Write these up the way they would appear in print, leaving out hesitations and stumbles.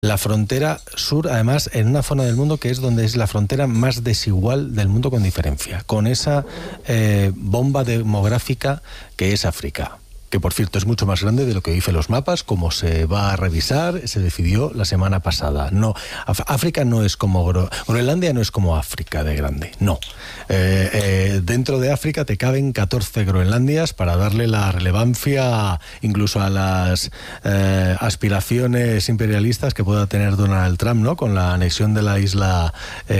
La frontera sur, además, en una zona del mundo que es donde es la frontera más desigual del mundo con diferencia, con esa bomba demográfica que es África, que por cierto es mucho más grande de lo que dicen los mapas, como se va a revisar, se decidió la semana pasada. No, África no es como Groenlandia, no es como África de grande, no. Dentro de África te caben 14 Groenlandias para darle la relevancia incluso a las aspiraciones imperialistas que pueda tener Donald Trump, ¿no? Con la anexión de la isla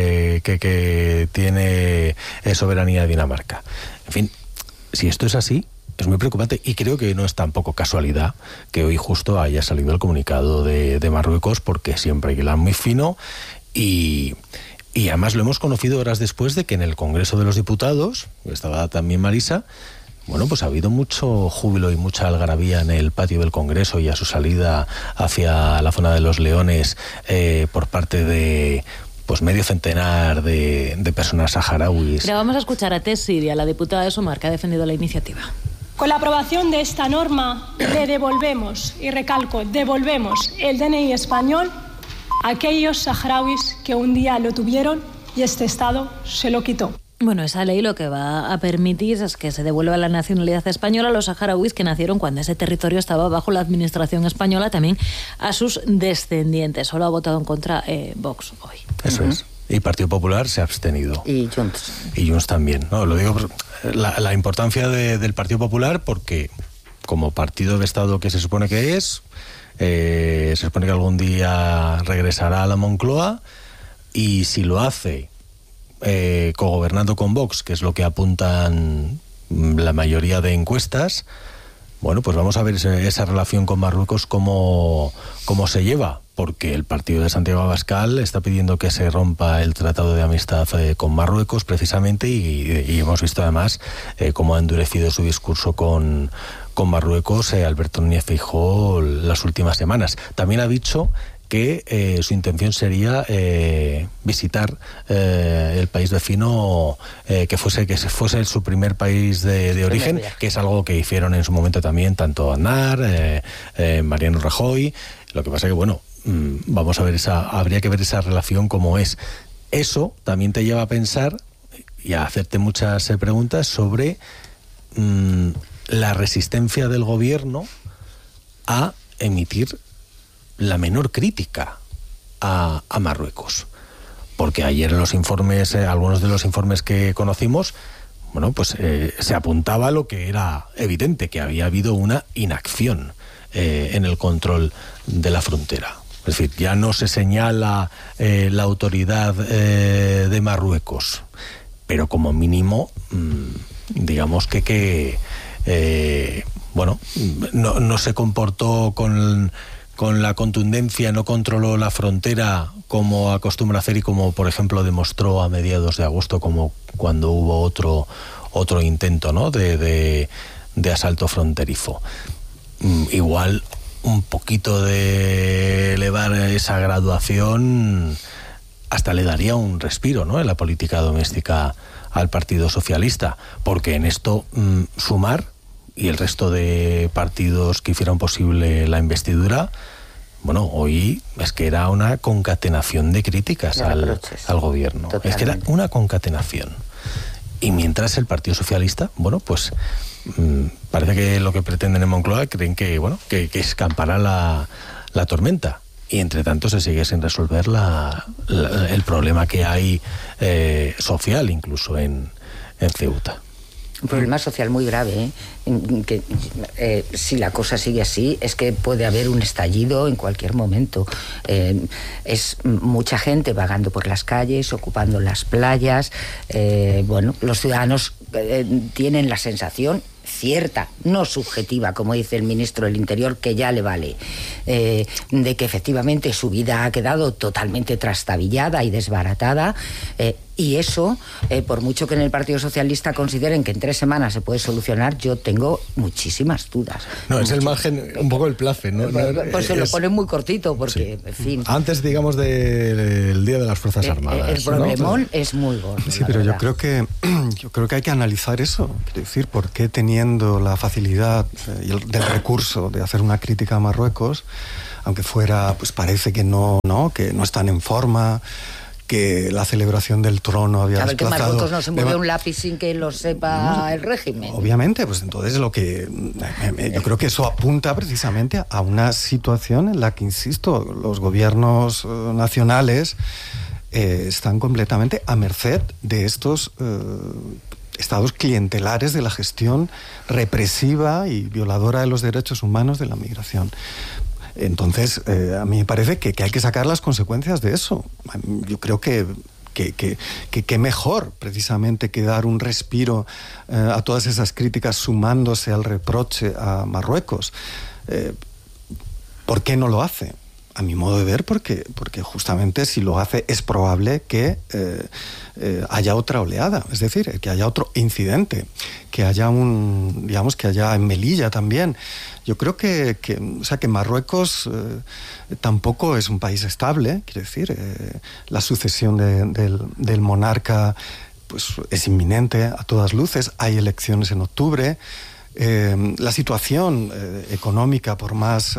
que tiene soberanía de Dinamarca. En fin, si esto es así, es muy preocupante, y creo que no es tampoco casualidad que hoy justo haya salido el comunicado de Marruecos, porque siempre hay que hilar muy fino, y además lo hemos conocido horas después de que en el Congreso de los Diputados, estaba también Marisa, bueno, pues ha habido mucho júbilo y mucha algarabía en el patio del Congreso y a su salida hacia la zona de los Leones por parte de pues medio centenar de personas saharauis. Pero vamos a escuchar a Tess Sidi, a la diputada de Sumar, que ha defendido la iniciativa. Con la aprobación de esta norma le devolvemos, y recalco, devolvemos el DNI español a aquellos saharauis que un día lo tuvieron y este Estado se lo quitó. Bueno, esa ley lo que va a permitir es que se devuelva la nacionalidad española a los saharauis que nacieron cuando ese territorio estaba bajo la administración española, también a sus descendientes. Solo ha votado en contra Vox hoy. Eso es. Y Partido Popular se ha abstenido. Y Junts. Y Junts también. No, lo digo por la importancia del Partido Popular, porque como partido de Estado que se supone que es, se supone que algún día regresará a la Moncloa, y si lo hace cogobernando con Vox, que es lo que apuntan la mayoría de encuestas, bueno, pues vamos a ver esa relación con Marruecos cómo se lleva, porque el partido de Santiago Abascal está pidiendo que se rompa el tratado de amistad con Marruecos precisamente, y hemos visto además cómo ha endurecido su discurso con Marruecos Alberto Núñez Feijóo las últimas semanas. También ha dicho que su intención sería visitar el país vecino, que fuese su primer país de origen, que es algo que hicieron en su momento también tanto Aznar, Mariano Rajoy. Lo que pasa que, bueno, vamos a ver habría que ver esa relación cómo es. Eso también te lleva a pensar y a hacerte muchas preguntas sobre la resistencia del gobierno a emitir la menor crítica a Marruecos, porque ayer en los informes, algunos de los informes que conocimos, bueno, pues se apuntaba a lo que era evidente, que había habido una inacción en el control de la frontera. Es decir, ya no se señala la autoridad de Marruecos, pero como mínimo, digamos que bueno, no se comportó con la contundencia, no controló la frontera como acostumbra hacer y como, por ejemplo, demostró a mediados de agosto, como cuando hubo otro intento, ¿no?, de asalto fronterizo. Igual un poquito de elevar esa graduación hasta le daría un respiro, ¿no?, en la política doméstica al Partido Socialista, porque en esto Sumar y el resto de partidos que hicieron posible la investidura, bueno, hoy es que era una concatenación de críticas al gobierno. Totalmente. Es que era una concatenación. Y mientras el Partido Socialista, bueno, pues parece que lo que pretenden en Moncloa creen que, bueno, que escampará la tormenta. Y entre tanto se sigue sin resolver el problema que hay social incluso en Ceuta. Un problema social muy grave, que si la cosa sigue así es que puede haber un estallido en cualquier momento. Es mucha gente vagando por las calles, ocupando las playas. Bueno, los ciudadanos tienen la sensación cierta, no subjetiva, como dice el ministro del Interior, que ya le vale, de que efectivamente su vida ha quedado totalmente trastabillada y desbaratada, Y eso, por mucho que en el Partido Socialista consideren que en 3 semanas se puede solucionar, yo tengo muchísimas dudas. No, es el margen, un poco el place, ¿no? Pues se lo ponen muy cortito, porque, sí. En fin... Antes, digamos, del Día de las Fuerzas Armadas. El problemón, ¿no? Es muy gordo. Sí, pero yo creo que hay que analizar eso. Quiero decir, ¿por qué teniendo la facilidad del recurso de hacer una crítica a Marruecos, aunque fuera, pues parece que no están en forma, que la celebración del trono había desplazado... que Marruecos no se mueve un lápiz sin que lo sepa el régimen. Obviamente, pues entonces yo creo que eso apunta precisamente a una situación en la que, insisto, los gobiernos nacionales están completamente a merced de estos estados clientelares de la gestión represiva y violadora de los derechos humanos de la migración. Entonces, a mí me parece que hay que sacar las consecuencias de eso. Yo creo que mejor precisamente que dar un respiro a todas esas críticas sumándose al reproche a Marruecos. ¿Por qué no lo hace? A mi modo de ver, porque justamente si lo hace es probable que haya otra oleada, es decir, que haya otro incidente, que haya que haya en Melilla también. Yo creo que Marruecos tampoco es un país estable, quiero decir, la sucesión del monarca pues es inminente a todas luces, hay elecciones en octubre, la situación económica, por más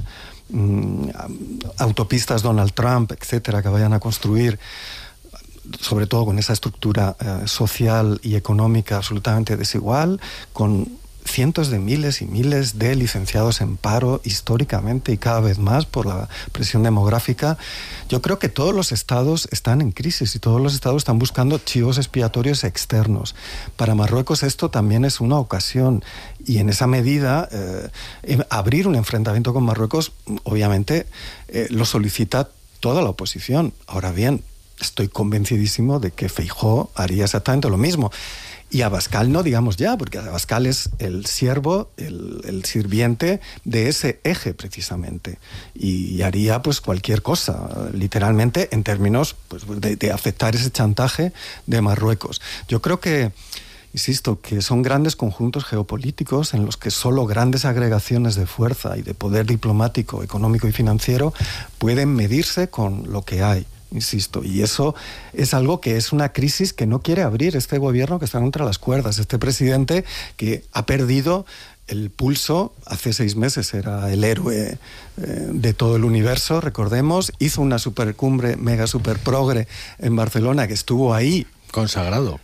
autopistas Donald Trump, etcétera, que vayan a construir, sobre todo con esa estructura social y económica absolutamente desigual, con cientos de miles y miles de licenciados en paro históricamente y cada vez más por la presión demográfica. Yo creo que todos los estados están en crisis y todos los estados están buscando chivos expiatorios externos. Para Marruecos esto también es una ocasión y en esa medida abrir un enfrentamiento con Marruecos obviamente lo solicita toda la oposición. Ahora bien, estoy convencidísimo de que Feijóo haría exactamente lo mismo. Y Abascal no digamos ya, porque Abascal es el siervo, el sirviente de ese eje precisamente. Y haría pues cualquier cosa, literalmente, en términos pues, de aceptar ese chantaje de Marruecos. Yo creo que, insisto, que son grandes conjuntos geopolíticos en los que solo grandes agregaciones de fuerza y de poder diplomático, económico y financiero pueden medirse con lo que hay. Insisto, y eso es algo que es una crisis que no quiere abrir este gobierno que está contra las cuerdas, este presidente que ha perdido el pulso. Hace 6 meses era el héroe de todo el universo, recordemos, hizo una supercumbre, mega super progre en Barcelona, que estuvo ahí. Consagrado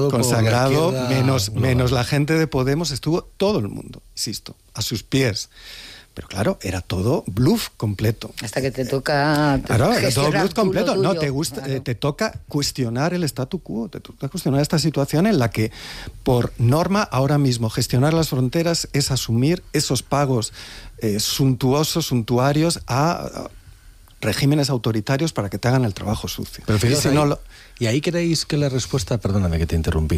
menos la gente de Podemos, estuvo todo el mundo, insisto, a sus pies. Pero claro, era todo bluff completo. Hasta que te toca... Claro, era todo bluff completo. No, te toca cuestionar el statu quo, te toca cuestionar esta situación en la que, por norma, ahora mismo, gestionar las fronteras es asumir esos pagos suntuarios a regímenes autoritarios para que te hagan el trabajo sucio. Pero fíjate, ¿y ahí creéis que la respuesta, perdóname que te interrumpí,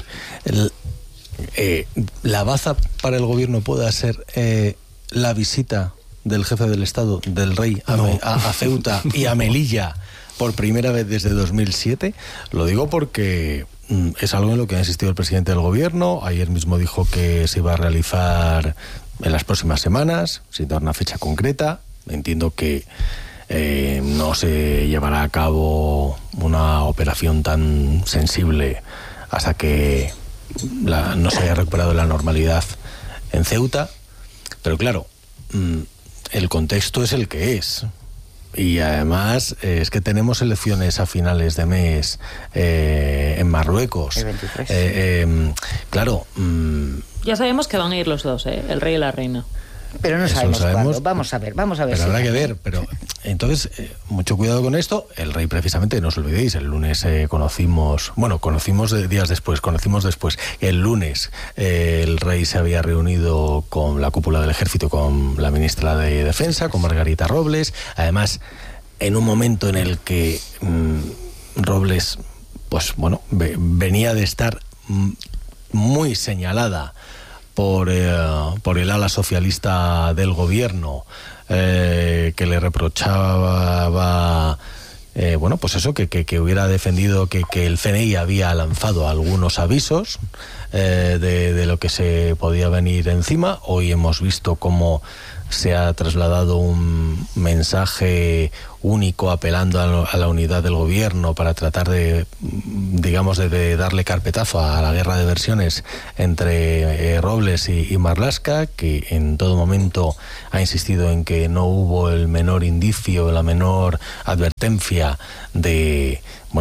la baza para el gobierno pueda ser... la visita del jefe del Estado, del rey, a Ceuta y a Melilla por primera vez desde 2007? Lo digo porque es algo en lo que ha insistido el presidente del gobierno. Ayer mismo dijo que se iba a realizar en las próximas semanas, sin dar una fecha concreta. Entiendo que no se llevará a cabo una operación tan sensible hasta que no se haya recuperado la normalidad en Ceuta. Pero claro, el contexto es el que es. Y además es que tenemos elecciones a finales de mes en Marruecos. El 23. Claro. Ya sabemos que van a ir los dos, el rey y la reina. Pero no sabemos cuándo. Vamos a ver. Pero habrá que ver. Pero entonces, mucho cuidado con esto. El rey, precisamente, no os olvidéis, el lunes conocimos después. El lunes el rey se había reunido con la cúpula del ejército, con la ministra de Defensa, con Margarita Robles. Además, en un momento en el que Robles, pues bueno, venía de estar muy señalada por el ala socialista del gobierno, que le reprochaba bueno, pues eso, que hubiera defendido que el CNI había lanzado algunos avisos de lo que se podía venir encima. Hoy hemos visto cómo se ha trasladado un mensaje único apelando a la unidad del gobierno para tratar de, digamos, de darle carpetazo a la guerra de versiones entre Robles y Marlaska, que en todo momento ha insistido en que no hubo el menor indicio, la menor advertencia de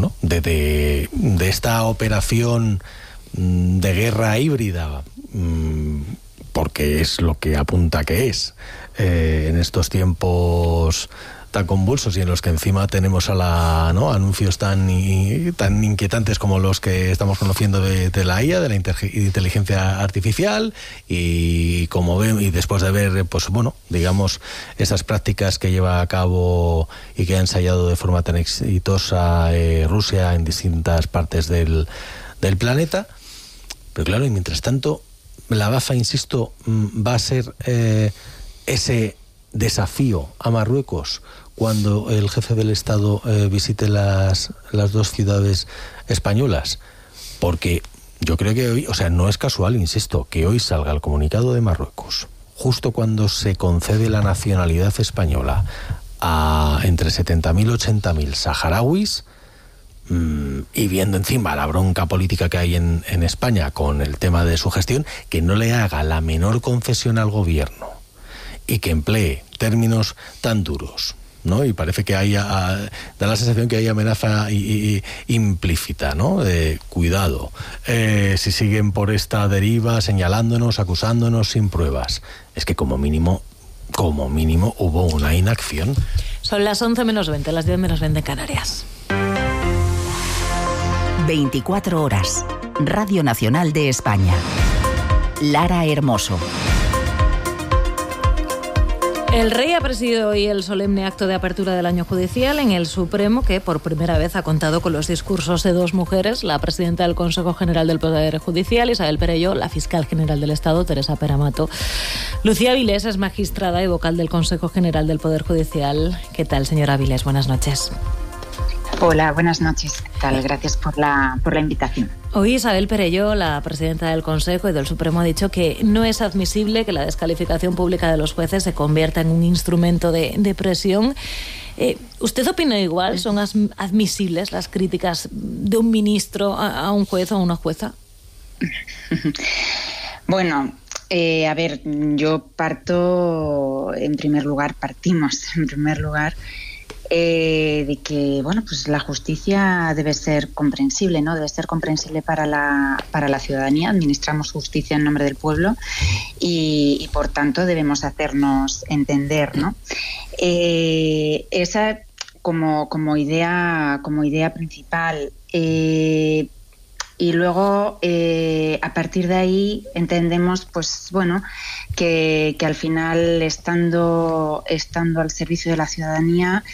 esta operación de guerra híbrida, porque es lo que apunta que es, en estos tiempos tan convulsos y en los que encima tenemos anuncios tan inquietantes como los que estamos conociendo de la IA, de la inteligencia artificial, y después de ver, pues bueno, digamos, esas prácticas que lleva a cabo y que ha ensayado de forma tan exitosa Rusia en distintas partes del planeta. Pero claro, y mientras tanto, la BAFA, insisto, va a ser ese desafío a Marruecos cuando el jefe del Estado visite las dos ciudades españolas, porque yo creo que hoy, o sea, no es casual, insisto, que hoy salga el comunicado de Marruecos justo cuando se concede la nacionalidad española a entre 70.000 y 80.000 saharauis, y viendo encima la bronca política que hay en España con el tema de su gestión, que no le haga la menor concesión al gobierno y que emplee términos tan duros, ¿no? Y parece que da la sensación que hay amenaza implícita, ¿no? De cuidado, si siguen por esta deriva, señalándonos, acusándonos sin pruebas. Es que como mínimo hubo una inacción. Son las 11 menos 20, las 10 menos 20 en Canarias. 24 horas. Radio Nacional de España. Lara Hermoso. El rey ha presidido hoy el solemne acto de apertura del año judicial en el Supremo, que por primera vez ha contado con los discursos de dos mujeres, la presidenta del Consejo General del Poder Judicial, Isabel Perelló, la fiscal general del Estado, Teresa Peramato. Lucía Avilés es magistrada y vocal del Consejo General del Poder Judicial. ¿Qué tal, señora Avilés? Buenas noches. Hola, buenas noches. ¿Qué tal? Gracias por la invitación. Hoy Isabel Perelló, la presidenta del Consejo y del Supremo, ha dicho que no es admisible que la descalificación pública de los jueces se convierta en un instrumento de presión. ¿Usted opina igual? ¿Son admisibles las críticas de un ministro a un juez o a una jueza? Bueno, a ver, partimos en primer lugar de que, bueno, pues la justicia debe ser comprensible, ¿no? Debe ser comprensible para la ciudadanía. Administramos justicia en nombre del pueblo y por tanto debemos hacernos entender, ¿no? Esa como idea principal. Y luego, a partir de ahí, entendemos, pues bueno, que al final, estando al servicio de la ciudadanía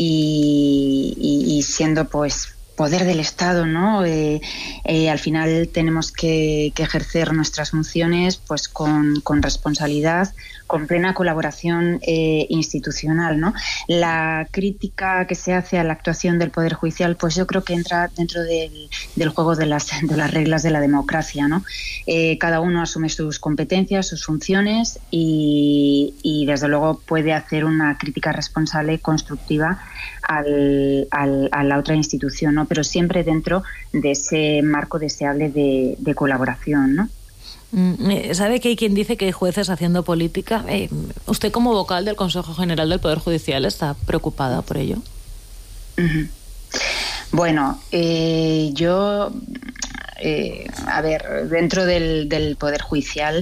y siendo, pues, poder del Estado, ¿no? Al final tenemos que ejercer nuestras funciones, pues, con responsabilidad, con plena colaboración institucional, ¿no? La crítica que se hace a la actuación del Poder Judicial, pues yo creo que entra dentro del juego de las reglas de la democracia, ¿no? Cada uno asume sus competencias, sus funciones y desde luego puede hacer una crítica responsable, constructiva a la otra institución, ¿no? Pero siempre dentro de ese marco deseable de colaboración, ¿no? ¿Sabe que hay quien dice que hay jueces haciendo política? ¿Usted, como vocal del Consejo General del Poder Judicial, está preocupada por ello? Uh-huh. Bueno, yo, a ver, dentro del Poder Judicial,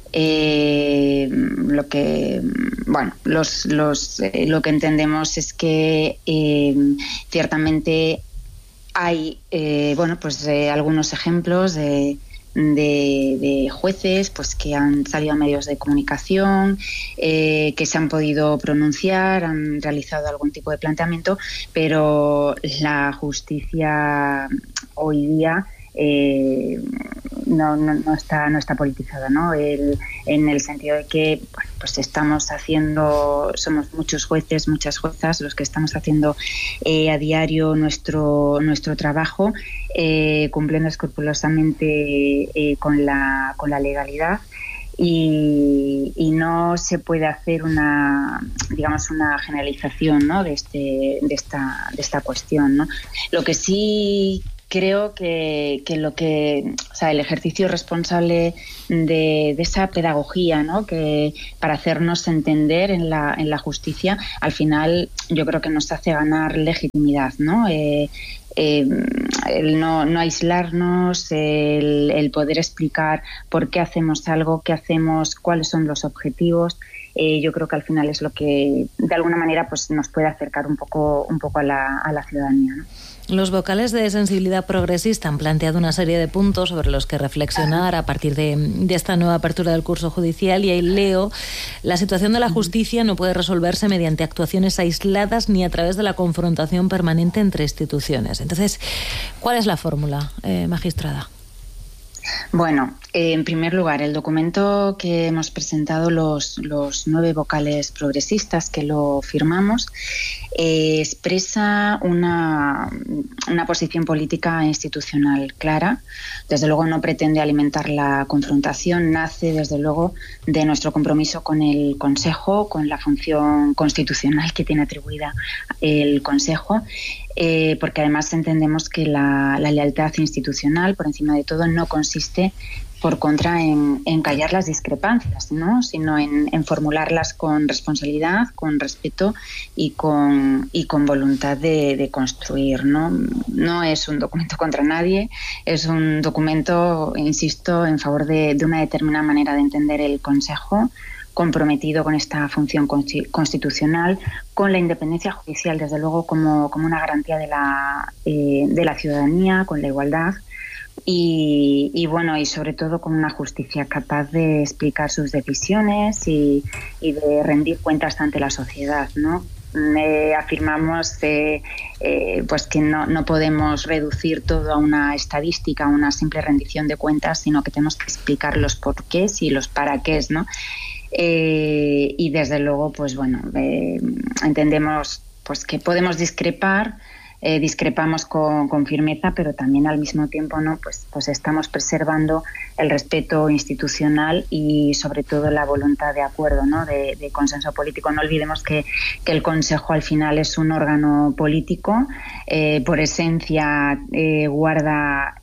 lo que entendemos es que ciertamente hay algunos ejemplos de jueces, pues, que han salido a medios de comunicación, que se han podido pronunciar, han realizado algún tipo de planteamiento, pero la justicia hoy día no está politizada, ¿no? En el sentido de que pues somos muchos jueces, muchas juezas los que estamos haciendo a diario nuestro trabajo, cumpliendo escrupulosamente con la legalidad. Y no se puede hacer una generalización, ¿no? de esta cuestión, ¿no? Lo que sí creo que el ejercicio responsable de esa pedagogía, ¿no? Que para hacernos entender en la justicia, al final yo creo que nos hace ganar legitimidad, ¿no? El no aislarnos, el poder explicar por qué hacemos algo, qué hacemos, cuáles son los objetivos. Yo creo que al final es lo que de alguna manera pues nos puede acercar un poco a la ciudadanía, ¿no? Los vocales de Sensibilidad Progresista han planteado una serie de puntos sobre los que reflexionar a partir de esta nueva apertura del curso judicial, y ahí leo: la situación de la justicia no puede resolverse mediante actuaciones aisladas ni a través de la confrontación permanente entre instituciones. Entonces, ¿cuál es la fórmula, magistrada? Bueno, en primer lugar, el documento que hemos presentado los 9 vocales progresistas que lo firmamos expresa una posición política e institucional clara. Desde luego no pretende alimentar la confrontación, nace desde luego de nuestro compromiso con el Consejo, con la función constitucional que tiene atribuida el Consejo, porque además entendemos que la lealtad institucional, por encima de todo, no consiste por contra en callar las discrepancias, ¿no? Sino en formularlas con responsabilidad, con respeto y con voluntad de construir, ¿no? No es un documento contra nadie, es un documento, insisto, en favor de una determinada manera de entender el Consejo, comprometido con esta función constitucional, con la independencia judicial, desde luego, como una garantía de la ciudadanía, con la igualdad. Y sobre todo con una justicia capaz de explicar sus decisiones y de rendir cuentas ante la sociedad, ¿no? Afirmamos pues que no podemos reducir todo a una estadística, a una simple rendición de cuentas, sino que tenemos que explicar los porqués y los para qué, ¿no? Y desde luego, pues entendemos pues que podemos discrepar. Discrepamos con firmeza, pero también al mismo tiempo, ¿no? Pues estamos preservando el respeto institucional y sobre todo la voluntad de acuerdo, ¿no? De consenso político. No olvidemos que el Consejo al final es un órgano político, por esencia guarda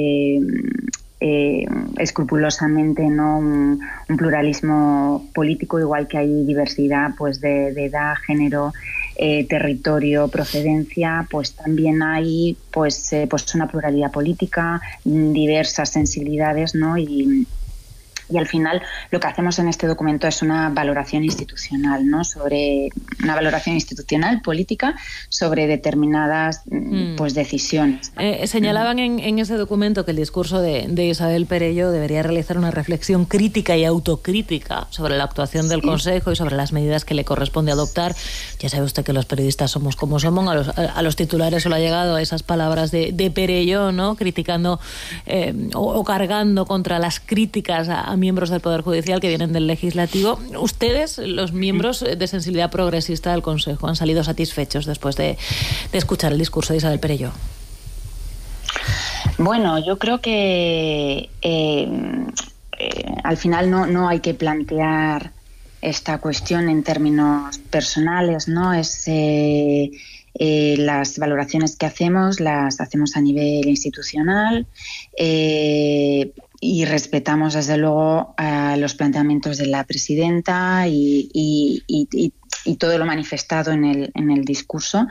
escrupulosamente, ¿no? un pluralismo político, igual que hay diversidad pues de edad, género, territorio, procedencia, pues también hay pues una pluralidad política, diversas sensibilidades, ¿no? Y al final lo que hacemos en este documento es una valoración institucional, ¿no? Sobre una valoración institucional, política, sobre determinadas pues decisiones. Señalaban en ese documento que el discurso de Isabel Perelló debería realizar una reflexión crítica y autocrítica sobre la actuación del Consejo y sobre las medidas que le corresponde adoptar. Ya sabe usted que los periodistas somos como somos, a los titulares solo ha llegado a esas palabras de Perelló, ¿no? Criticando o cargando contra las críticas a miembros del Poder Judicial que vienen del Legislativo. Ustedes, los miembros de Sensibilidad Progresista del Consejo, ¿han salido satisfechos después de escuchar el discurso de Isabel Perelló? Bueno, yo creo que al final no hay que plantear esta cuestión en términos personales, ¿no? Las valoraciones que hacemos las hacemos a nivel institucional, y respetamos desde luego a los planteamientos de la presidenta y todo lo manifestado en el discurso.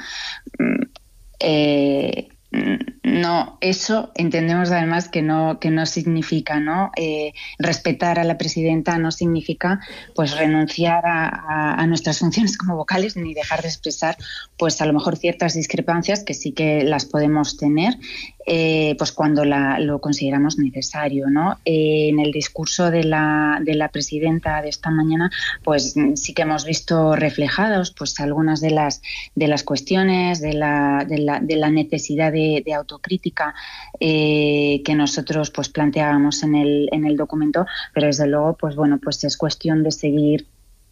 No, eso entendemos además que no significa, ¿no? Respetar a la presidenta no significa pues renunciar a nuestras funciones como vocales, ni dejar de expresar pues a lo mejor ciertas discrepancias que sí que las podemos tener, pues cuando lo consideramos necesario, ¿no? En el discurso de la presidenta de esta mañana, pues sí que hemos visto reflejados pues algunas de las cuestiones de la necesidad de autocrítica autocrítica que nosotros pues planteábamos en el documento, pero desde luego pues bueno, pues es cuestión de seguir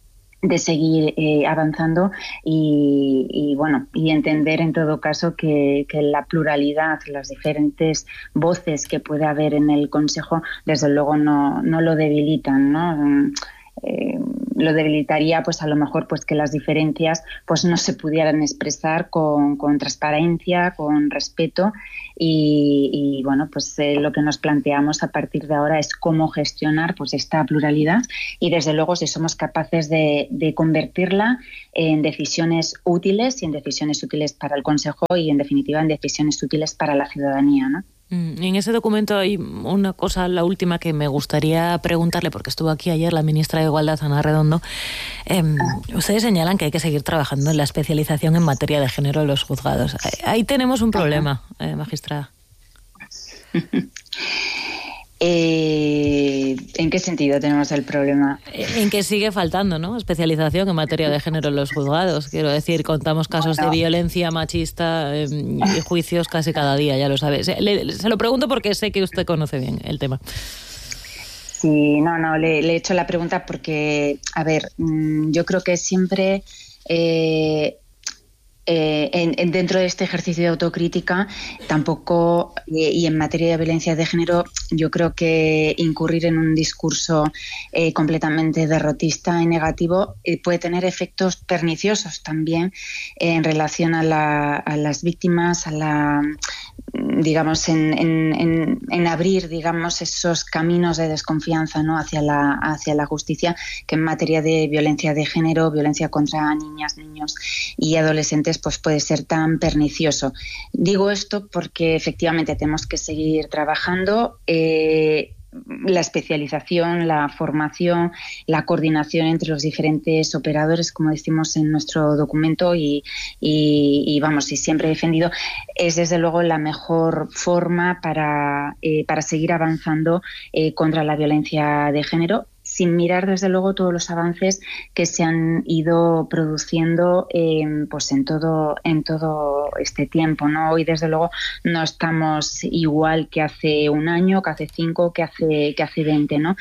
avanzando y bueno, y entender en todo caso que la pluralidad, las diferentes voces que puede haber en el Consejo, desde luego no lo debilitan, ¿no? Lo debilitaría pues a lo mejor pues que las diferencias pues no se pudieran expresar con transparencia, con respeto y bueno, pues lo que nos planteamos a partir de ahora es cómo gestionar pues esta pluralidad y desde luego si somos capaces de convertirla en decisiones útiles y en decisiones útiles para el Consejo y en definitiva en decisiones útiles para la ciudadanía, ¿no? En ese documento hay una cosa, la última, que me gustaría preguntarle, porque estuvo aquí ayer la ministra de Igualdad, Ana Redondo. Ustedes señalan que hay que seguir trabajando en la especialización en materia de género en los juzgados. Ahí tenemos un problema, magistrada. ¿En qué sentido tenemos el problema? En que sigue faltando, ¿no?, especialización en materia de género en los juzgados. Quiero decir, contamos casos de violencia machista y juicios casi cada día, ya lo sabes. Se lo pregunto porque sé que usted conoce bien el tema. Sí, le he hecho la pregunta porque, a ver, yo creo que siempre... dentro de este ejercicio de autocrítica tampoco, y en materia de violencia de género, yo creo que incurrir en un discurso completamente derrotista y negativo puede tener efectos perniciosos también en relación a las víctimas, digamos en abrir, digamos, esos caminos de desconfianza, ¿no?, hacia la justicia, que en materia de violencia de género, violencia contra niñas, niños y adolescentes pues puede ser tan pernicioso. Digo esto porque efectivamente tenemos que seguir trabajando. La especialización, la formación, la coordinación entre los diferentes operadores, como decimos en nuestro documento y vamos, y siempre he defendido, es desde luego la mejor forma para seguir avanzando contra la violencia de género, sin mirar desde luego todos los avances que se han ido produciendo pues en todo este tiempo, ¿no? Hoy desde luego no estamos igual que hace un año, que hace 5, que hace 20, ¿no?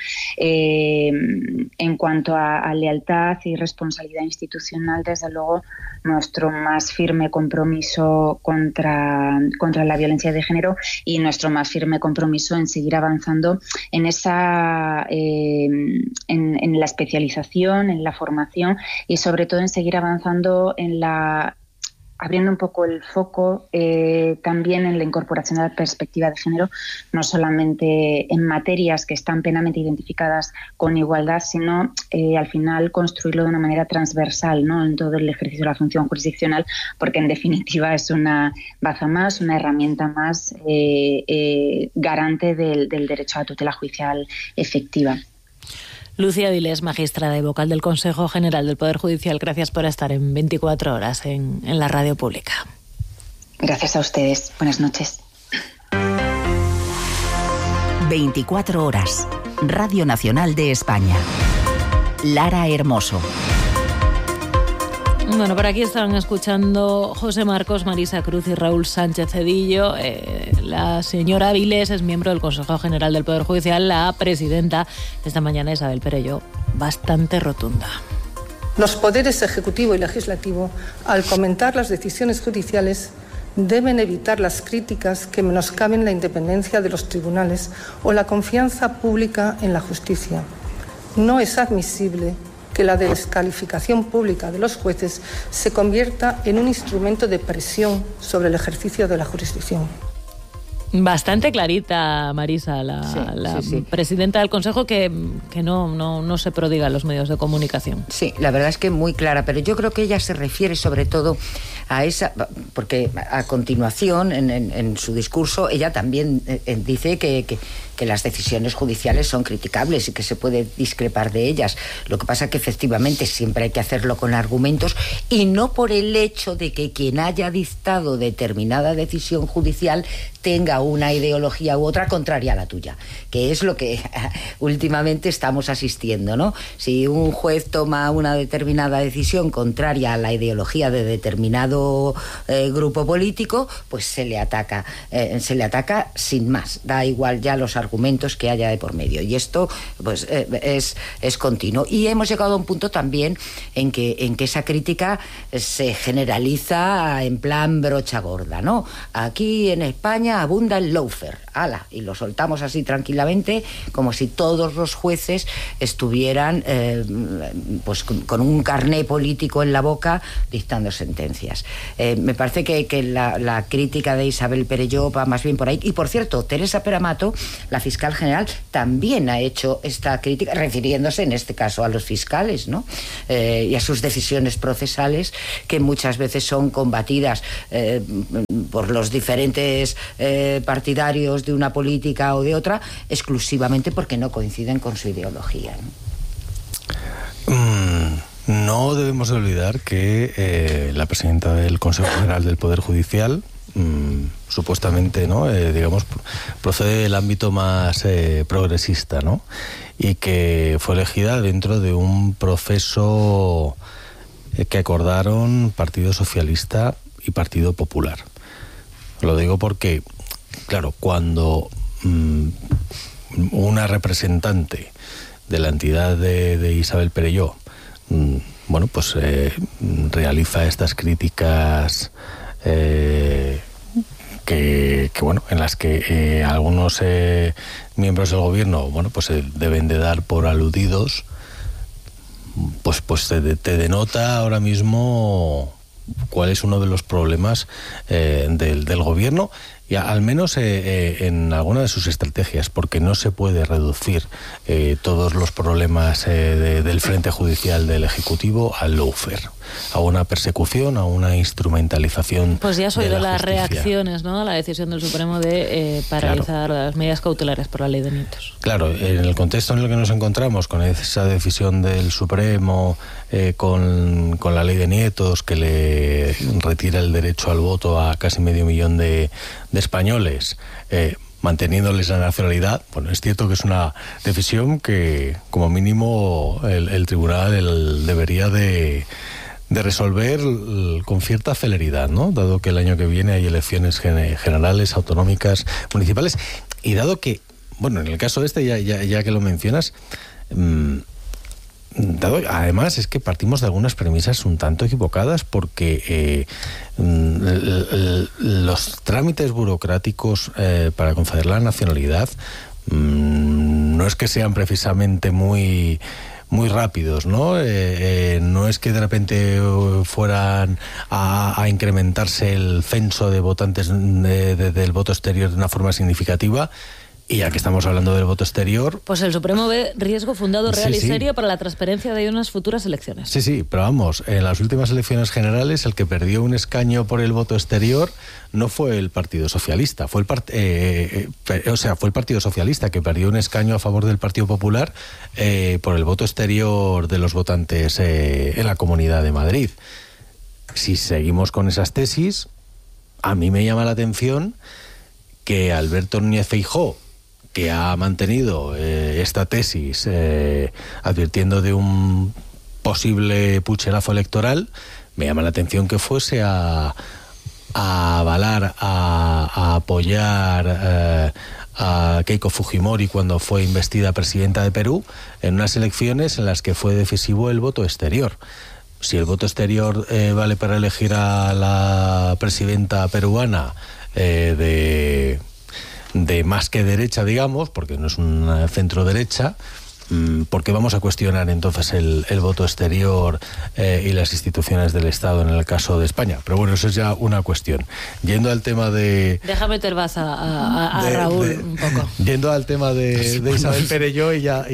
En cuanto a lealtad y responsabilidad institucional, desde luego nuestro más firme compromiso contra la violencia de género y nuestro más firme compromiso en seguir avanzando en esa en la especialización, en la formación y sobre todo en seguir avanzando abriendo un poco el foco también en la incorporación de la perspectiva de género, no solamente en materias que están plenamente identificadas con igualdad, sino al final construirlo de una manera transversal, ¿no?, en todo el ejercicio de la función jurisdiccional, porque en definitiva es una baza más, una herramienta más garante del derecho a la tutela judicial efectiva. Lucía Vilés, magistrada y vocal del Consejo General del Poder Judicial, gracias por estar en 24 horas en la radio pública. Gracias a ustedes. Buenas noches. 24 horas. Radio Nacional de España. Lara Hermoso. Bueno, por aquí están escuchando José Marcos, Marisa Cruz y Raúl Sánchez Cedillo. La señora Vilés es miembro del Consejo General del Poder Judicial. La presidenta esta mañana, Isabel Perelló, bastante rotunda. Los poderes ejecutivo y legislativo, al comentar las decisiones judiciales, deben evitar las críticas que menoscaben la independencia de los tribunales o la confianza pública en la justicia. No es admisible que la descalificación pública de los jueces se convierta en un instrumento de presión sobre el ejercicio de la jurisdicción. Bastante clarita, Marisa, sí. Presidenta del Consejo, que no se prodiga en los medios de comunicación. Sí, la verdad es que muy clara, pero yo creo que ella se refiere sobre todo a esa, porque a continuación en su discurso ella también dice que las decisiones judiciales son criticables y que se puede discrepar de ellas. Lo que pasa es que efectivamente siempre hay que hacerlo con argumentos y no por el hecho de que quien haya dictado determinada decisión judicial tenga una ideología u otra contraria a la tuya, que es lo que últimamente estamos asistiendo, ¿no? Si un juez toma una determinada decisión contraria a la ideología de determinado grupo político, pues se le ataca sin más, da igual ya los argumentos que haya de por medio, y esto pues es continuo, y hemos llegado a un punto también en que esa crítica se generaliza en plan brocha gorda, ¿no? Aquí en España abunda el lawfare, ala, y lo soltamos así tranquilamente, como si todos los jueces estuvieran pues con un carné político en la boca dictando sentencias. Me parece que la crítica de Isabel Perelló va más bien por ahí. Y por cierto, Teresa Peramato, la fiscal general, también ha hecho esta crítica, refiriéndose en este caso a los fiscales, ¿no? Y a sus decisiones procesales, que muchas veces son combatidas por los diferentes partidarios de una política o de otra, exclusivamente porque no coinciden con su ideología, ¿no? No debemos olvidar que la presidenta del Consejo General del Poder Judicial, supuestamente, ¿no? Digamos, procede del ámbito más progresista, ¿no? Y que fue elegida dentro de un proceso que acordaron Partido Socialista y Partido Popular. Lo digo porque, claro, cuando una representante de la entidad de Isabel Perelló, bueno, pues realiza estas críticas que bueno, en las que algunos miembros del gobierno, bueno, pues deben de dar por aludidos, pues te denota ahora mismo cuál es uno de los problemas del gobierno, y al menos en alguna de sus estrategias, porque no se puede reducir todos los problemas del frente judicial del Ejecutivo al lawfare, a una persecución, a una instrumentalización. Pues ya has oído las justicia. Reacciones, ¿no?, a la decisión del Supremo de paralizar las medidas cautelares por la ley de nietos. Claro, en el contexto en el que nos encontramos, con esa decisión del Supremo, con la ley de nietos, que le retira el derecho al voto a casi 500.000 de españoles, manteniéndoles la nacionalidad, bueno, es cierto que es una decisión que, como mínimo, el tribunal debería de resolver con cierta celeridad, ¿no? Dado que el año que viene hay elecciones generales, autonómicas, municipales, y dado que, bueno, en el caso este, ya que lo mencionas, además es que partimos de algunas premisas un tanto equivocadas, porque los trámites burocráticos para conceder la nacionalidad no es que sean precisamente muy rápidos, ¿no? No es que de repente fueran a incrementarse el censo de votantes del voto exterior de una forma significativa. Y ya que estamos hablando del voto exterior... Pues el Supremo ve riesgo fundado, real y serio para la transparencia de unas futuras elecciones. Sí, pero vamos, en las últimas elecciones generales el que perdió un escaño por el voto exterior no fue el Partido Socialista, fue el Partido Socialista que perdió un escaño a favor del Partido Popular por el voto exterior de los votantes en la Comunidad de Madrid. Si seguimos con esas tesis, a mí me llama la atención que Alberto Núñez Feijóo, que ha mantenido esta tesis advirtiendo de un posible pucherazo electoral, me llama la atención que fuese a avalar, a apoyar a Keiko Fujimori cuando fue investida presidenta de Perú en unas elecciones en las que fue decisivo el voto exterior. Si el voto exterior vale para elegir a la presidenta peruana de más que derecha, digamos, porque no es una centro derecha, ¿por qué vamos a cuestionar entonces el voto exterior y las instituciones del Estado en el caso de España? Pero bueno, eso es ya una cuestión. Yendo al tema de... Deja meter baza a Raúl un poco. Yendo al tema de Isabel Perelló, y ya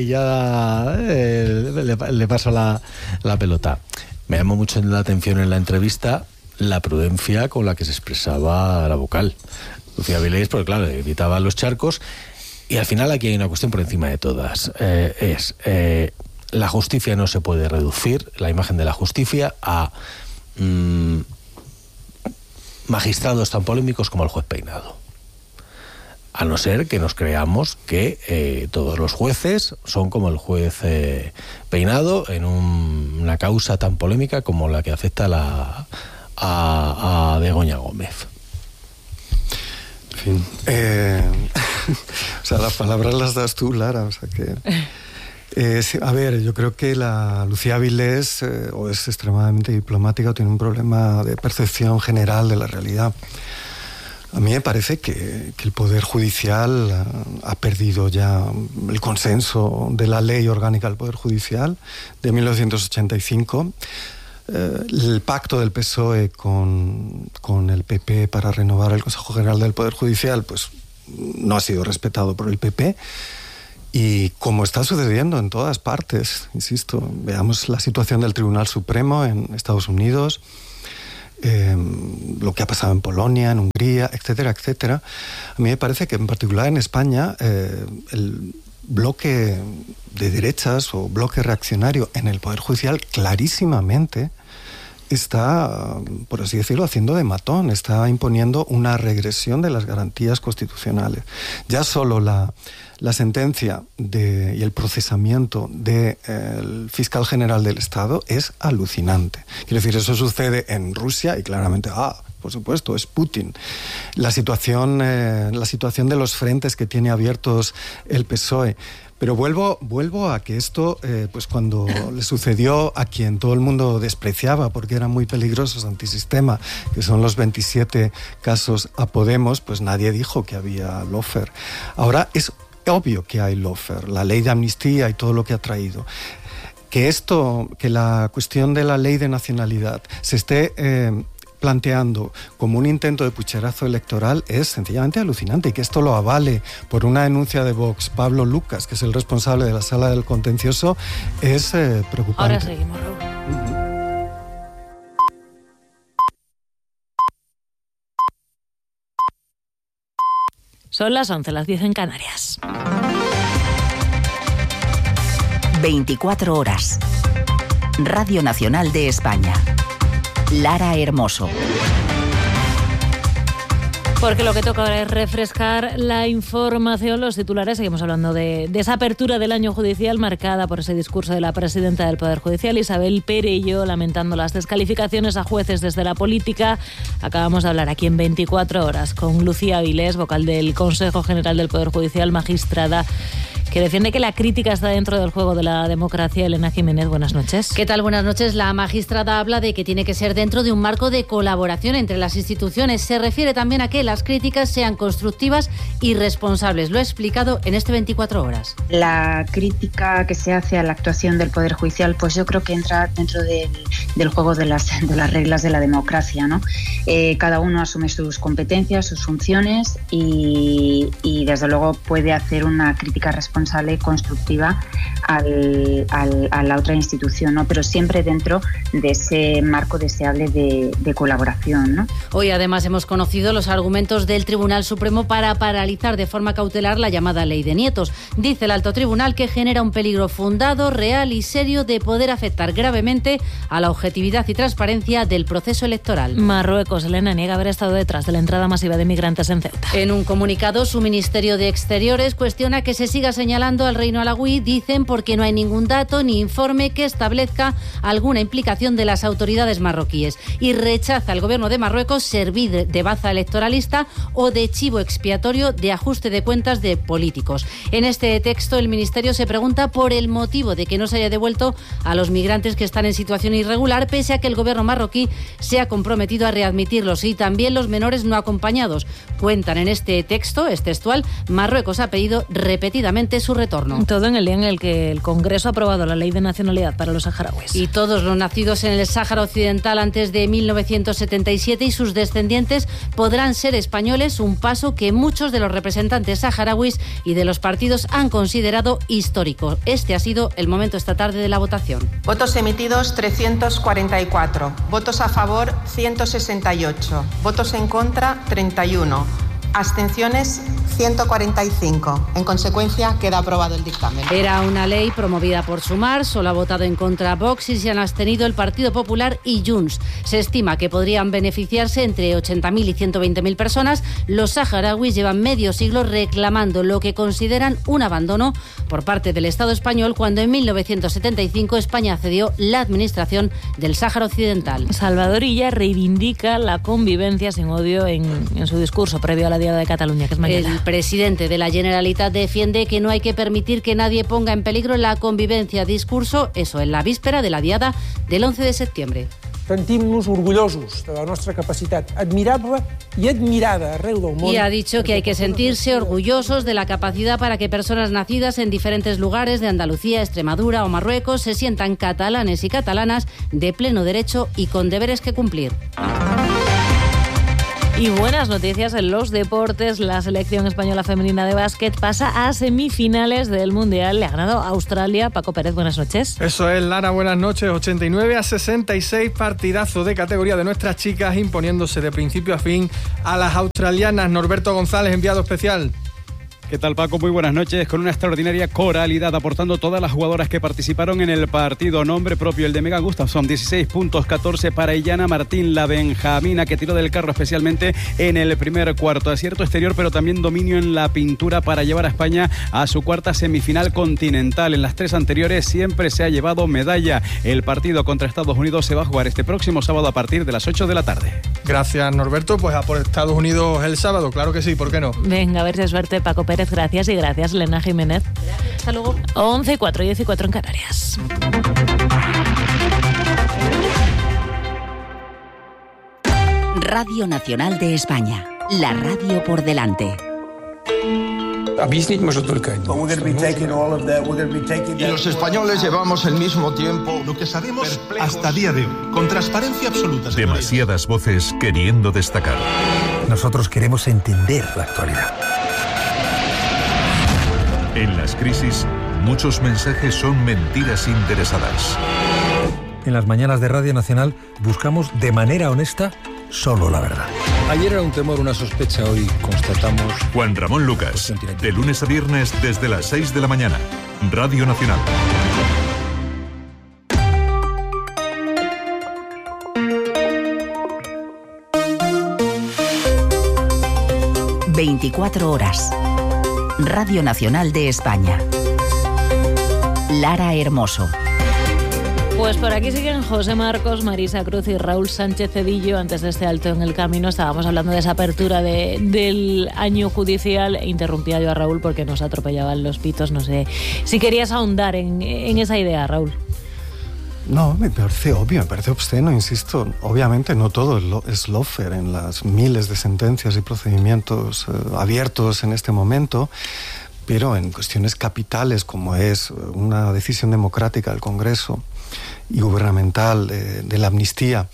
le paso la pelota. Me llamó mucho la atención en la entrevista la prudencia con la que se expresaba la vocal Lucía Vilés, porque claro, evitaba los charcos. Y al final aquí hay una cuestión por encima de todas, la justicia no se puede reducir, la imagen de la justicia, a magistrados tan polémicos como el juez Peinado. a no ser que nos creamos que todos los jueces son como el juez Peinado en una causa tan polémica como la que afecta a Begoña Gómez. En fin, o sea, las palabras las das tú, Lara, o sea que... a ver, yo creo que la Lucía Avilés o es extremadamente diplomática o tiene un problema de percepción general de la realidad. A mí me parece que el Poder Judicial ha perdido ya el consenso de la Ley Orgánica del Poder Judicial de 1985. El pacto del PSOE con el PP para renovar el Consejo General del Poder Judicial pues no ha sido respetado por el PP. Y como está sucediendo en todas partes, insisto, veamos la situación del Tribunal Supremo en Estados Unidos, lo que ha pasado en Polonia, en Hungría, etcétera, etcétera. A mí me parece que en particular en España el bloque de derechas o bloque reaccionario en el Poder Judicial clarísimamente está, por así decirlo, haciendo de matón, está imponiendo una regresión de las garantías constitucionales. Ya solo la sentencia y el procesamiento del fiscal general del Estado es alucinante. Quiero decir, eso sucede en Rusia y claramente, por supuesto, es Putin. La situación de los frentes que tiene abiertos el PSOE. Pero vuelvo a que esto, pues cuando le sucedió a quien todo el mundo despreciaba porque eran muy peligrosos, antisistema, que son los 27 casos a Podemos, pues nadie dijo que había lawfare. Ahora es obvio que hay lawfare, la ley de amnistía y todo lo que ha traído. Que la cuestión de la ley de nacionalidad se esté planteando como un intento de pucherazo electoral es sencillamente alucinante, y que esto lo avale por una denuncia de Vox, Pablo Lucas, que es el responsable de la Sala del Contencioso, es preocupante. Ahora seguimos, Raúl. Son las 11, las 10 en Canarias. 24 horas. Radio Nacional de España. Lara Hermoso. Porque lo que toca ahora es refrescar la información, los titulares. Seguimos hablando de esa apertura del año judicial marcada por ese discurso de la presidenta del Poder Judicial, Isabel Perello, lamentando las descalificaciones a jueces desde la política. Acabamos de hablar aquí en 24 horas con Lucía Avilés, vocal del Consejo General del Poder Judicial, magistrada, que defiende que la crítica está dentro del juego de la democracia. Elena Jiménez, buenas noches. ¿Qué tal? Buenas noches. La magistrada habla de que tiene que ser dentro de un marco de colaboración entre las instituciones. Se refiere también a que las críticas sean constructivas y responsables. Lo ha explicado en este 24 horas. La crítica que se hace a la actuación del Poder Judicial, pues yo creo que entra dentro del juego de las reglas de la democracia, ¿no? Cada uno asume sus competencias, sus funciones y desde luego puede hacer una crítica responsable, constructiva a la otra institución, ¿no? Pero siempre dentro de ese marco deseable de colaboración, ¿no? Hoy además hemos conocido los argumentos del Tribunal Supremo para paralizar de forma cautelar la llamada Ley de Nietos. Dice el Alto Tribunal que genera un peligro fundado, real y serio de poder afectar gravemente a la objetividad y transparencia del proceso electoral. Marruecos, Elena, niega haber estado detrás de la entrada masiva de migrantes en Ceuta. En un comunicado, su Ministerio de Exteriores cuestiona que se siga señalando al Reino Alauí, dicen, porque no hay ningún dato ni informe que establezca alguna implicación de las autoridades marroquíes, y rechaza al gobierno de Marruecos servir de baza electoralista o de chivo expiatorio de ajuste de cuentas de políticos. En este texto, el Ministerio se pregunta por el motivo de que no se haya devuelto a los migrantes que están en situación irregular, pese a que el gobierno marroquí se ha comprometido a readmitirlos, y también los menores no acompañados. Cuentan en este texto, es textual, Marruecos ha pedido repetidamente su retorno. Todo en el día en el que el Congreso ha aprobado la ley de nacionalidad para los saharauis. Y todos los nacidos en el Sáhara Occidental antes de 1977 y sus descendientes podrán ser españoles, un paso que muchos de los representantes saharauis y de los partidos han considerado histórico. Este ha sido el momento esta tarde de la votación. Votos emitidos 344, votos a favor 168, votos en contra 31. Abstenciones 145. En consecuencia, queda aprobado el dictamen. Era una ley promovida por Sumar, solo ha votado en contra Vox y se han abstenido el Partido Popular y Junts. Se estima que podrían beneficiarse entre 80.000 y 120.000 personas. Los saharauis llevan medio siglo reclamando lo que consideran un abandono por parte del Estado español cuando en 1975 España cedió la administración del Sáhara Occidental. Salvador Illa reivindica la convivencia sin odio en su discurso previo a la Diada de Cataluña, que es mañana. El presidente de la Generalitat defiende que no hay que permitir que nadie ponga en peligro la convivencia. Discurso, eso, en la víspera de la Diada del 11 de septiembre. Sentim-nos orgullosos de la nuestra capacitat admirable y admirada arreu del món. Y ha dicho que hay que sentirse orgullosos de la capacidad para que personas nacidas en diferentes lugares de Andalucía, Extremadura o Marruecos se sientan catalanes y catalanas de pleno derecho y con deberes que cumplir. Y buenas noticias en los deportes. La selección española femenina de básquet pasa a semifinales del Mundial. Le ha ganado a Australia. Paco Pérez, buenas noches. Eso es, Lara, buenas noches. 89-66, partidazo de categoría de nuestras chicas, imponiéndose de principio a fin a las australianas. Norberto González, enviado especial. ¿Qué tal, Paco? Muy buenas noches. Con una extraordinaria coralidad, aportando todas las jugadoras que participaron en el partido. Nombre propio, el de Megan Gustafson, 16 puntos, 14 para Illana Martín, la benjamina, que tiró del carro especialmente en el primer cuarto. Acierto exterior, pero también dominio en la pintura para llevar a España a su cuarta semifinal continental. En las tres anteriores siempre se ha llevado medalla. El partido contra Estados Unidos se va a jugar este próximo sábado a partir de las 8 de la tarde. Gracias, Norberto. Pues a por Estados Unidos el sábado, claro que sí, ¿por qué no? Venga, a ver si es suerte, Paco Pérez. Gracias y gracias, Elena Jiménez. Hasta luego. 11:04, 10:04 en Canarias. Radio Nacional de España. La radio por delante. Y los españoles llevamos el mismo tiempo. Lo que sabemos hasta día de hoy, con transparencia absoluta. Demasiadas voces queriendo destacar. Nosotros queremos entender la actualidad. En las crisis, muchos mensajes son mentiras interesadas. En las mañanas de Radio Nacional buscamos de manera honesta solo la verdad. Ayer era un temor, una sospecha, hoy constatamos... Juan Ramón Lucas, de lunes a viernes desde las 6 de la mañana. Radio Nacional. ...24 horas... Radio Nacional de España. Lara Hermoso. Pues por aquí siguen José Marcos, Marisa Cruz y Raúl Sánchez Cedillo. Antes de este alto en el camino estábamos hablando de esa apertura del año judicial. Interrumpía yo a Raúl porque nos atropellaban los pitos. No sé si querías ahondar en esa idea, Raúl. No, me parece obvio, me parece obsceno, insisto. Obviamente no todo es lawfare en las miles de sentencias y procedimientos abiertos en este momento, pero en cuestiones capitales como es una decisión democrática del Congreso y gubernamental de la amnistía,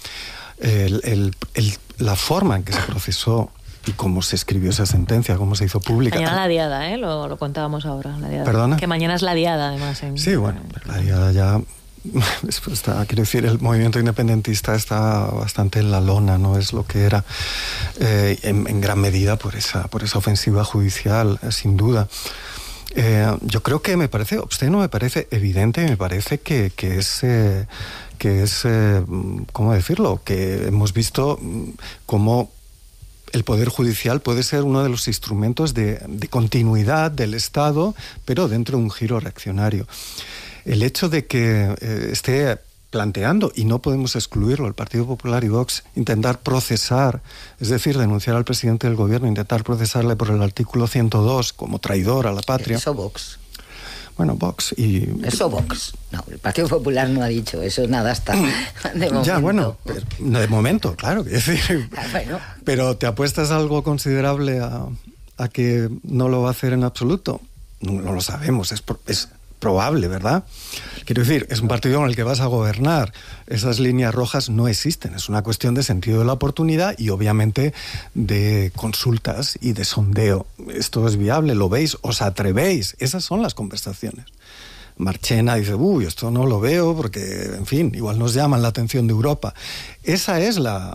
la forma en que se procesó y cómo se escribió esa sentencia, cómo se hizo pública. Mañana la diada, lo contábamos ahora. La diada. ¿Perdona? Que mañana es la diada, además. Sí, bueno, la diada ya... quiero decir, el movimiento independentista está bastante en la lona, no es lo que era, en gran medida por esa ofensiva judicial, sin duda. Yo creo que me parece obsceno, me parece evidente, me parece que es ¿cómo decirlo? Que hemos visto cómo el Poder Judicial puede ser uno de los instrumentos de continuidad del Estado, pero dentro de un giro reaccionario. El hecho de que esté planteando, y no podemos excluirlo, el Partido Popular y Vox, intentar procesar, es decir, denunciar al presidente del gobierno, intentar procesarle por el artículo 102 como traidor a la patria. Eso Vox. Bueno, Vox y... Eso Vox. No, el Partido Popular no ha dicho eso, nada hasta de momento. Ya, bueno, de momento, claro. Es decir, bueno. Pero ¿te apuestas algo considerable a que no lo va a hacer en absoluto? No lo sabemos, es probable, ¿verdad? Quiero decir, es un partido con el que vas a gobernar. Esas líneas rojas no existen. Es una cuestión de sentido de la oportunidad y obviamente de consultas y de sondeo. ¿Esto es viable? ¿Lo veis? ¿Os atrevéis? Esas son las conversaciones. Marchena dice, esto no lo veo porque, en fin, igual nos llaman la atención de Europa. Esa es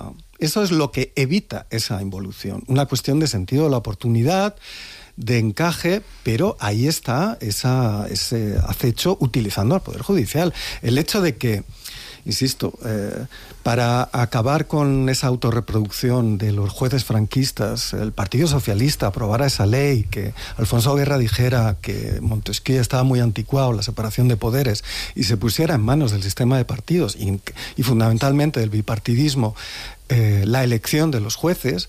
eso es lo que evita esa involución. Una cuestión de sentido de la oportunidad, de encaje, pero ahí está ese acecho utilizando al Poder Judicial. El hecho de que, insisto, para acabar con esa autorreproducción de los jueces franquistas, el Partido Socialista aprobara esa ley, que Alfonso Guerra dijera que Montesquieu estaba muy anticuado, la separación de poderes, y se pusiera en manos del sistema de partidos y fundamentalmente del bipartidismo la elección de los jueces,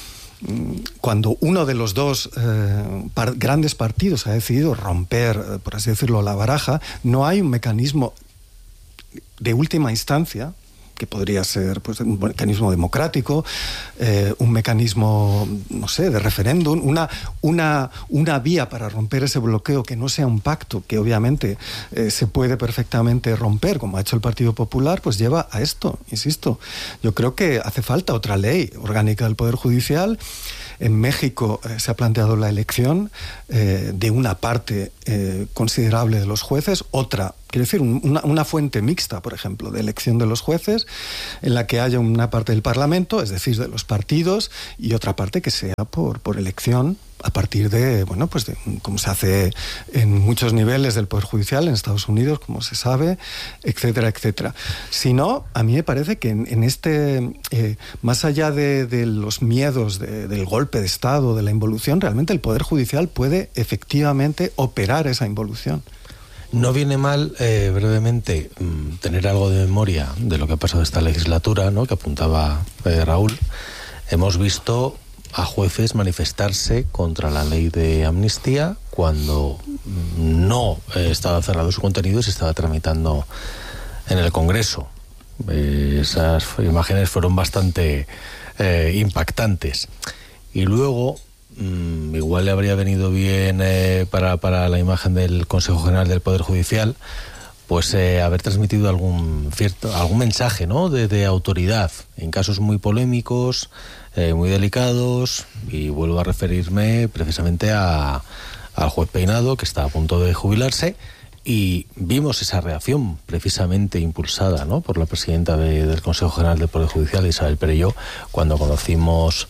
cuando uno de los dos grandes partidos ha decidido romper, por así decirlo, la baraja, no hay un mecanismo de última instancia, que podría ser pues, un mecanismo democrático, un mecanismo, no sé, de referéndum, una vía para romper ese bloqueo que no sea un pacto, que obviamente se puede perfectamente romper, como ha hecho el Partido Popular, pues lleva a esto, insisto. Yo creo que hace falta otra ley orgánica del Poder Judicial. En México se ha planteado la elección de una parte considerable de los jueces, otra, quiero decir, una fuente mixta, por ejemplo, de elección de los jueces, en la que haya una parte del Parlamento, es decir, de los partidos, y otra parte que sea por elección, a partir de, bueno, pues de, como se hace en muchos niveles del Poder Judicial, en Estados Unidos, como se sabe, etcétera, etcétera. Si no, a mí me parece que en este, más allá de los miedos del golpe de Estado, de la involución, realmente el Poder Judicial puede efectivamente operar esa involución. No viene mal, brevemente, tener algo de memoria de lo que ha pasado esta legislatura, ¿no?, que apuntaba Raúl. Hemos visto a jueces manifestarse contra la ley de amnistía cuando no estaba cerrado su contenido y se estaba tramitando en el Congreso. Esas imágenes fueron bastante impactantes. Y luego, igual le habría venido bien para la imagen del Consejo General del Poder Judicial, pues haber transmitido algún mensaje, ¿no?, de autoridad en casos muy polémicos, muy delicados, y vuelvo a referirme precisamente al juez Peinado, que está a punto de jubilarse, y vimos esa reacción precisamente impulsada, ¿no?, por la presidenta del Consejo General del Poder Judicial, Isabel Perelló, cuando conocimos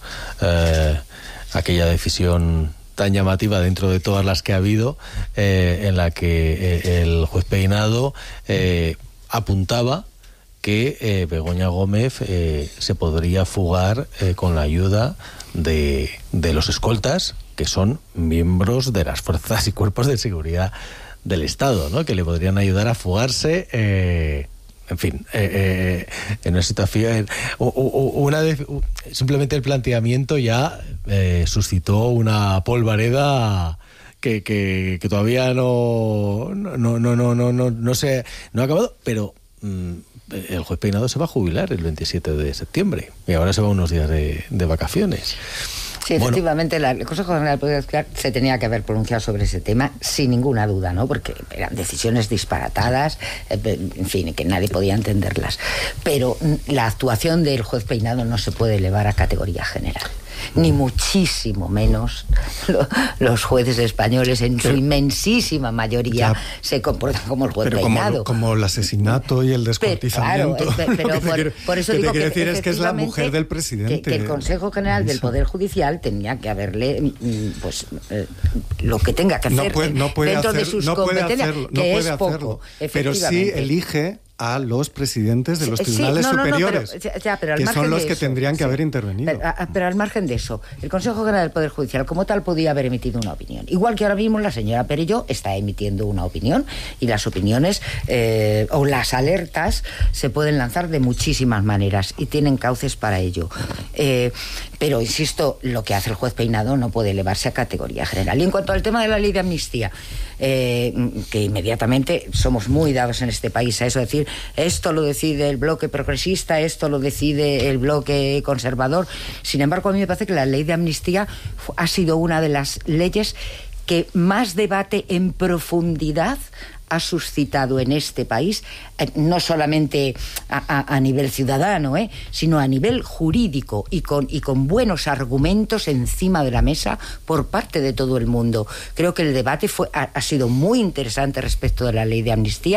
aquella decisión tan llamativa dentro de todas las que ha habido, en la que el juez Peinado apuntaba que Begoña Gómez se podría fugar con la ayuda de los escoltas, que son miembros de las fuerzas y cuerpos de seguridad del Estado, ¿no?, que le podrían ayudar a fugarse, en fin, en una situación... simplemente el planteamiento ya suscitó una polvareda que todavía no ha acabado, pero... el juez Peinado se va a jubilar el 27 de septiembre y ahora se va unos días de vacaciones. Sí, efectivamente, el Consejo General del Poder Judicial se tenía que haber pronunciado sobre ese tema sin ninguna duda, ¿no?, porque eran decisiones disparatadas, en fin, que nadie podía entenderlas. Pero la actuación del juez Peinado no se puede elevar a categoría general. Ni muchísimo menos los jueces españoles, en su inmensísima mayoría, se comportan como el juez Peinado. Como el asesinato y el descuartizamiento. Pero por eso digo que decir es que es la mujer del presidente. Que el Consejo General del Poder Judicial tenía que haberle, pues, lo que tenga que hacer dentro de sus competencias, que es poco. Pero sí elige a los presidentes de los tribunales superiores, pero que son los que tendrían que haber intervenido. Pero al margen de eso, el Consejo General del Poder Judicial como tal podía haber emitido una opinión. Igual que ahora mismo la señora Perelló está emitiendo una opinión, y las opiniones o las alertas se pueden lanzar de muchísimas maneras y tienen cauces para ello. Pero, insisto, lo que hace el juez Peinado no puede elevarse a categoría general. Y en cuanto al tema de la ley de amnistía, que inmediatamente somos muy dados en este país a eso, decir, esto lo decide el bloque progresista, esto lo decide el bloque conservador. Sin embargo, a mí me parece que la ley de amnistía ha sido una de las leyes que más debate en profundidad ha suscitado en este país, no solamente a nivel ciudadano, sino a nivel jurídico, y con buenos argumentos encima de la mesa por parte de todo el mundo. Creo que el debate ha sido muy interesante respecto de la ley de amnistía.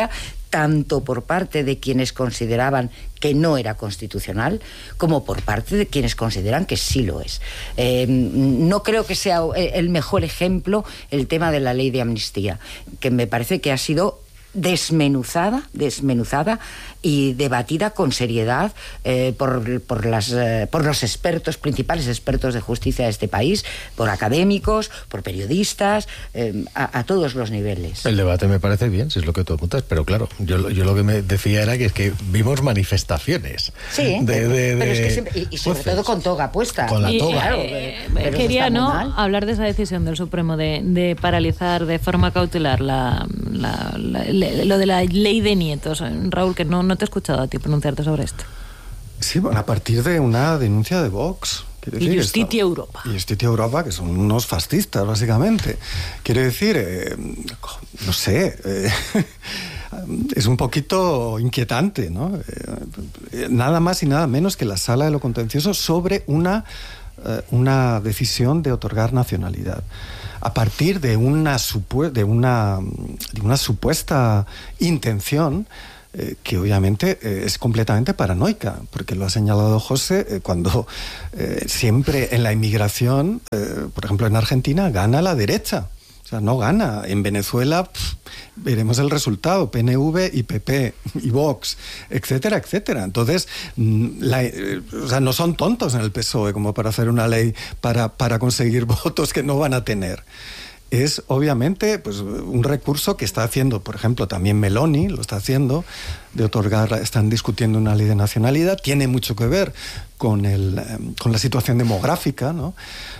tanto por parte de quienes consideraban que no era constitucional, como por parte de quienes consideran que sí lo es. No creo que sea el mejor ejemplo el tema de la ley de amnistía, que me parece que ha sido desmenuzada y debatida con seriedad por los expertos, principales expertos de justicia de este país, por académicos, por periodistas, a todos los niveles. El debate me parece bien, si es lo que tú apuntas, pero claro, yo lo que me decía era que vimos manifestaciones. Sí, pero es que siempre, y sobre todo con toga puesta. Con la toga. Claro, quería hablar de esa decisión del Supremo de paralizar de forma cautelar lo de la ley de nietos. Raúl, que no te he escuchado a ti pronunciarte sobre esto. Sí, bueno, a partir de una denuncia de Vox. Y Justitia Europa. Y Justitia Europa, que son unos fascistas, básicamente. Quiere decir, no sé, es un poquito inquietante, ¿no? Nada más y nada menos que la Sala de lo Contencioso sobre una decisión de otorgar nacionalidad. A partir de una supuesta intención que obviamente es completamente paranoica, porque lo ha señalado José, cuando siempre en la inmigración, por ejemplo en Argentina, gana la derecha. O sea, no gana. En Venezuela veremos el resultado, PNV y PP y Vox, etcétera, etcétera. Entonces, no son tontos en el PSOE como para hacer una ley para conseguir votos que no van a tener. Es obviamente pues un recurso que está haciendo, por ejemplo, también Meloni lo está haciendo, de otorgar, están discutiendo una ley de nacionalidad, tiene mucho que ver con la situación demográfica, ¿no?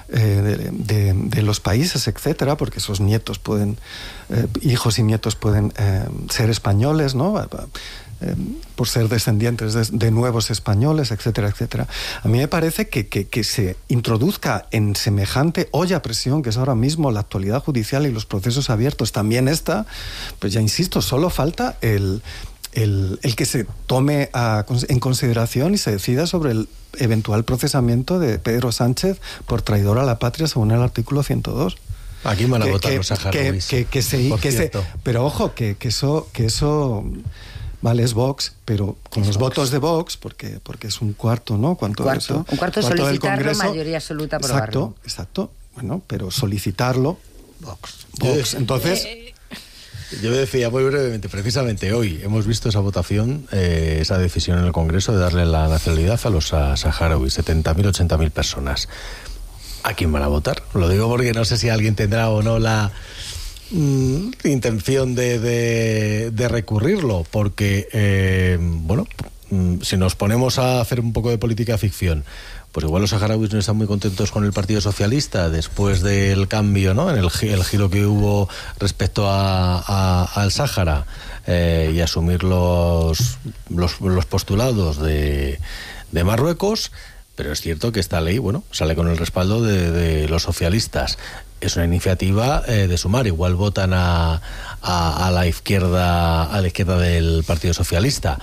de los países, etcétera, porque esos nietos pueden, hijos y nietos pueden ser españoles, ¿no? Por ser descendientes de nuevos españoles, etcétera, etcétera. A mí me parece que se introduzca en semejante olla a presión que es ahora mismo la actualidad judicial y los procesos abiertos, también esta, pues ya insisto, solo falta el que se tome en consideración y se decida sobre el eventual procesamiento de Pedro Sánchez por traidor a la patria según el artículo 102. Aquí van a votar los saharauis. Pero ojo, que eso vale, es Vox, pero con los votos de Vox, porque es un cuarto, ¿no? Un cuarto solicitarlo, mayoría absoluta aprobarlo. Exacto. Bueno, pero solicitarlo, Vox. Entonces... Yo decía muy brevemente, precisamente hoy hemos visto esa votación, esa decisión en el Congreso de darle la nacionalidad a los saharauis, 70.000, 80.000 personas. ¿A quién van a votar? Lo digo porque no sé si alguien tendrá o no la intención de recurrirlo, porque, si nos ponemos a hacer un poco de política ficción, pues igual los saharauis no están muy contentos con el Partido Socialista después del cambio, ¿no? En el giro que hubo respecto al Sáhara y asumir los postulados de Marruecos, pero es cierto que esta ley, sale con el respaldo de los socialistas. Es una iniciativa de sumar, igual votan a la izquierda del Partido Socialista.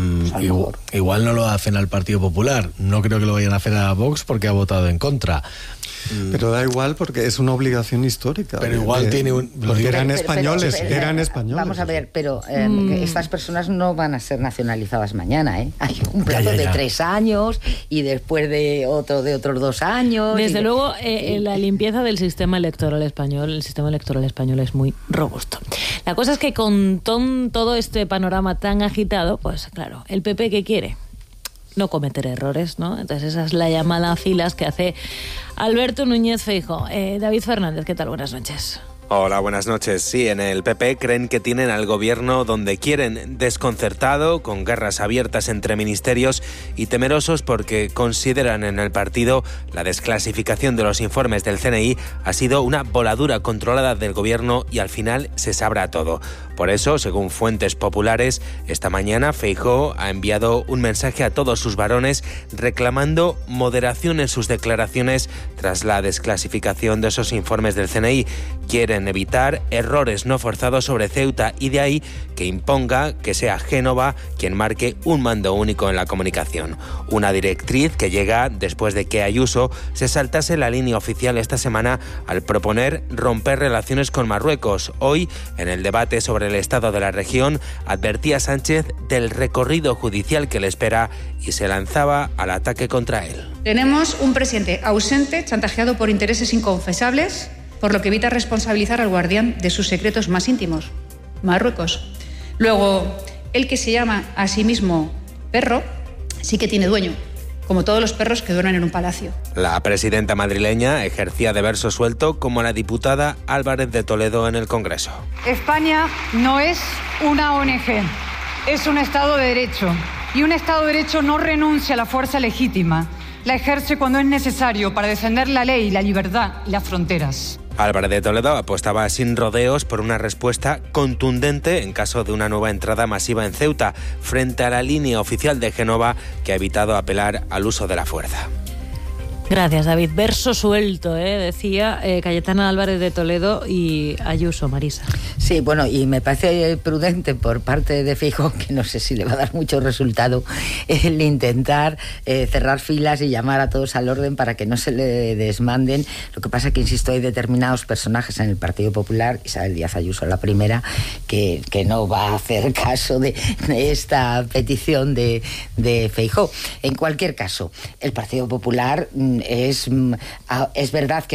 Igual no lo hacen al Partido Popular. No creo que lo vayan a hacer a Vox porque ha votado en contra. Pero da igual porque es una obligación histórica. Pero igual tiene eran españoles. Vamos a ver, pero estas personas no van a ser nacionalizadas mañana, ¿eh? Hay un plazo de 3 años y después de otros 2 años. Desde luego, la limpieza del sistema electoral español, el sistema electoral español es muy robusto. La cosa es que con todo este panorama tan agitado, pues claro, el PP ¿qué quiere? No cometer errores, ¿no? Entonces esa es la llamada a filas que hace Alberto Núñez Feijóo. David Fernández, ¿qué tal? Buenas noches. Hola, buenas noches. Sí, en el PP creen que tienen al gobierno donde quieren, desconcertado, con guerras abiertas entre ministerios y temerosos porque consideran en el partido la desclasificación de los informes del CNI ha sido una voladura controlada del gobierno y al final se sabrá todo. Por eso, según fuentes populares, esta mañana Feijóo ha enviado un mensaje a todos sus varones reclamando moderación en sus declaraciones tras la desclasificación de esos informes del CNI. Quieren quieren evitar errores no forzados sobre Ceuta y de ahí que imponga que sea Génova quien marque un mando único en la comunicación. Una directriz que llega después de que Ayuso se saltase la línea oficial esta semana al proponer romper relaciones con Marruecos. Hoy, en el debate sobre el estado de la región, advertía Sánchez del recorrido judicial que le espera y se lanzaba al ataque contra él. Tenemos un presidente ausente, chantajeado por intereses inconfesables, por lo que evita responsabilizar al guardián de sus secretos más íntimos, Marruecos. Luego, el que se llama a sí mismo perro, sí que tiene dueño, como todos los perros que duermen en un palacio. La presidenta madrileña ejercía de verso suelto como la diputada Álvarez de Toledo en el Congreso. España no es una ONG, es un Estado de Derecho. Y un Estado de Derecho no renuncia a la fuerza legítima, la ejerce cuando es necesario para defender la ley, la libertad y las fronteras. Álvarez de Toledo apostaba sin rodeos por una respuesta contundente en caso de una nueva entrada masiva en Ceuta, frente a la línea oficial de Génova que ha evitado apelar al uso de la fuerza. Gracias, David. Verso suelto, decía Cayetana Álvarez de Toledo y Ayuso, Marisa. Sí, bueno, y me parece prudente por parte de Feijóo, que no sé si le va a dar mucho resultado, el intentar cerrar filas y llamar a todos al orden para que no se le desmanden. Lo que pasa es que, insisto, hay determinados personajes en el Partido Popular, Isabel Díaz Ayuso la primera, que no va a hacer caso de esta petición de Feijóo. En cualquier caso, el Partido Popular es verdad que